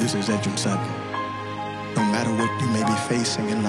This is Edrum Sutton. No matter what you may be facing in